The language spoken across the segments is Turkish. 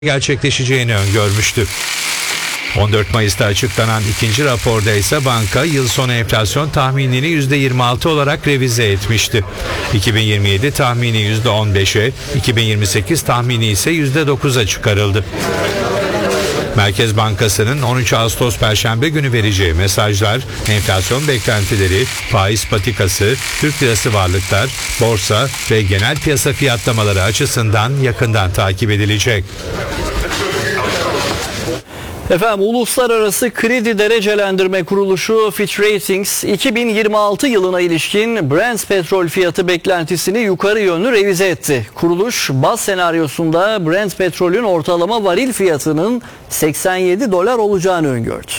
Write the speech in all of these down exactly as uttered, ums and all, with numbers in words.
gerçekleşeceğini öngörmüştü. on dört Mayıs'ta açıklanan ikinci raporda ise banka yıl sonu enflasyon tahminini yüzde yirmi altı olarak revize etmişti. iki bin yirmi yedi tahmini yüzde on beşe, iki bin yirmi sekiz tahmini ise yüzde dokuza çıkarıldı. Merkez Bankası'nın on üç Ağustos Perşembe günü vereceği mesajlar, enflasyon beklentileri, faiz patikası, Türk lirası varlıklar, borsa ve genel piyasa fiyatlamaları açısından yakından takip edilecek. Efendim, Uluslararası Kredi Derecelendirme Kuruluşu Fitch Ratings iki bin yirmi altı yılına ilişkin Brent petrol fiyatı beklentisini yukarı yönlü revize etti. Kuruluş baz senaryosunda Brent petrolün ortalama varil fiyatının seksen yedi dolar olacağını öngördü.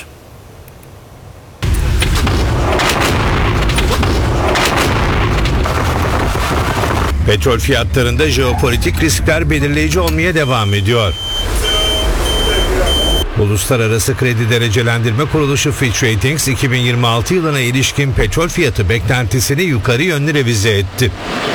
Petrol fiyatlarında jeopolitik riskler belirleyici olmaya devam ediyor. Uluslararası Kredi Derecelendirme Kuruluşu Fitch Ratings iki bin yirmi altı yılına ilişkin petrol fiyatı beklentisini yukarı yönlü revize etti.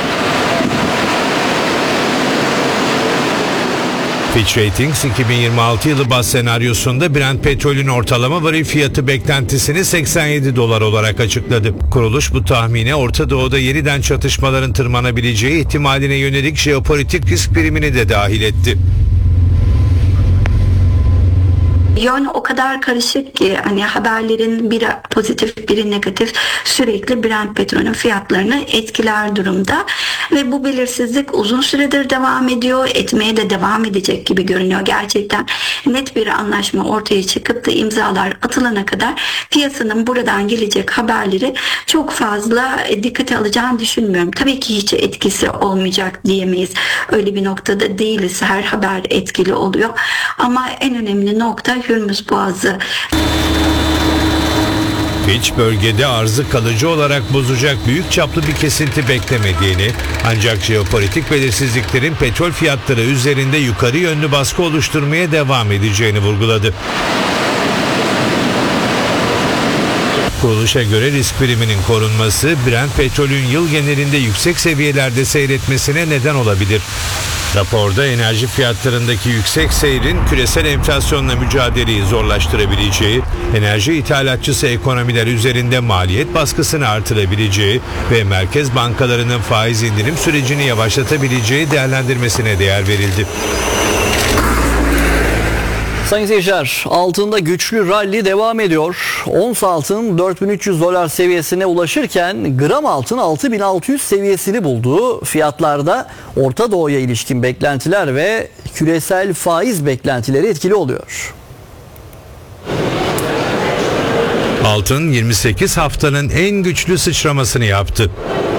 Fitch Ratings iki bin yirmi altı yılı baz senaryosunda Brent petrolün ortalama varil fiyatı beklentisini seksen yedi dolar olarak açıkladı. Kuruluş bu tahmine Orta Doğu'da yeniden çatışmaların tırmanabileceği ihtimaline yönelik jeopolitik risk primini de dahil etti. Yön o kadar karışık ki hani haberlerin biri pozitif biri negatif sürekli Brent petrolün fiyatlarını etkiler durumda ve bu belirsizlik uzun süredir devam ediyor, etmeye de devam edecek gibi görünüyor. Gerçekten net bir anlaşma ortaya çıkıp da imzalar atılana kadar piyasanın buradan gelecek haberleri çok fazla dikkate alacağını düşünmüyorum. Tabii ki hiç etkisi olmayacak diyemeyiz. Öyle bir noktada değiliz. Her haber etkili oluyor. Ama en önemli nokta Hürmüz Boğazı. Fitch bölgede arzı kalıcı olarak bozacak büyük çaplı bir kesinti beklemediğini, ancak jeopolitik belirsizliklerin petrol fiyatları üzerinde yukarı yönlü baskı oluşturmaya devam edeceğini vurguladı. Kuruluşa göre risk priminin korunması Brent petrolün yıl genelinde yüksek seviyelerde seyretmesine neden olabilir. Raporda enerji fiyatlarındaki yüksek seyrin küresel enflasyonla mücadeleyi zorlaştırabileceği, enerji ithalatçısı ekonomiler üzerinde maliyet baskısını artırabileceği ve merkez bankalarının faiz indirim sürecini yavaşlatabileceği değerlendirmesine değer verildi. Sayın seyirciler, altında güçlü ralli devam ediyor. Ons altın dört bin üç yüz dolar seviyesine ulaşırken gram altın altı bin altı yüz seviyesini buldu. Fiyatlarda Orta Doğu'ya ilişkin beklentiler ve küresel faiz beklentileri etkili oluyor. Altın yirmi sekiz haftanın en güçlü sıçramasını yaptı.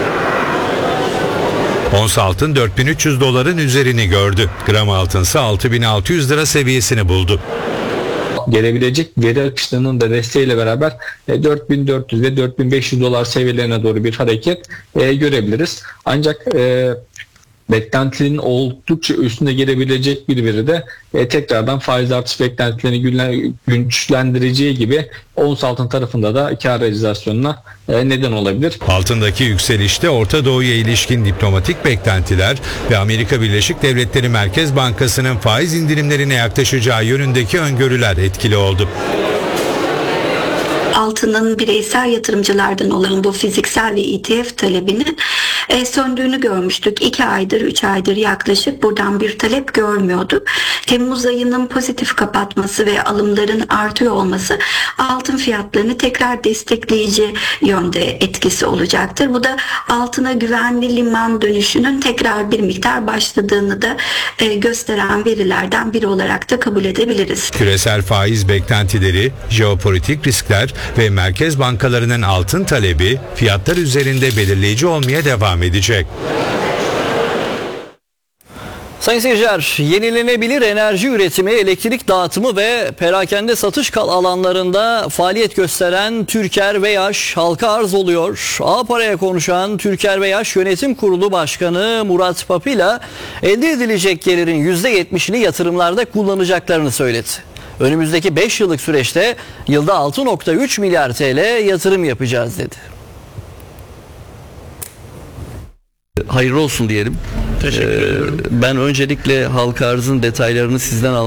Ons altın dört bin üç yüz doların üzerini gördü. Gram altınsa altı bin altı yüz lira seviyesini buldu. Gelebilecek veri akışlarının da desteğiyle beraber dört bin dört yüz ve dört bin beş yüz dolar seviyelerine doğru bir hareket e, görebiliriz. Ancak e, beklentinin oldukça üstünde gelebilecek bir veri de e, tekrardan faiz artış beklentilerini güçlendireceği gibi ons altın tarafında da kar realizasyonuna e, neden olabilir. Altındaki yükselişte Orta Doğu'ya ilişkin diplomatik beklentiler ve Amerika Birleşik Devletleri Merkez Bankası'nın faiz indirimlerine yaklaşacağı yönündeki öngörüler etkili oldu. Altının bireysel yatırımcılardan olan bu fiziksel ve E T F talebinin e, söndüğünü görmüştük. iki aydır, üç aydır yaklaşık buradan bir talep görmüyorduk. Temmuz ayının pozitif kapatması ve alımların artıyor olması altın fiyatlarını tekrar destekleyici yönde etkisi olacaktır. Bu da altına güvenli liman dönüşünün tekrar bir miktar başladığını da e, gösteren verilerden biri olarak da kabul edebiliriz. Küresel faiz beklentileri, jeopolitik riskler ve merkez bankalarının altın talebi fiyatlar üzerinde belirleyici olmaya devam edecek. Sayın seyirciler, yenilenebilir enerji üretimi, elektrik dağıtımı ve perakende satış alanlarında faaliyet gösteren Türker Veyaş halka arz oluyor. A Para'ya konuşan Türker Veyaş Yönetim Kurulu Başkanı Murat Papila elde edilecek gelirin yüzde yetmişini yatırımlarda kullanacaklarını söyledi. Önümüzdeki beş yıllık süreçte yılda altı nokta üç milyar T L yatırım yapacağız dedi. hayırlı olsun diyelim. Teşekkür Ee, ediyorum. Ben öncelikle halka arzın detaylarını sizden almak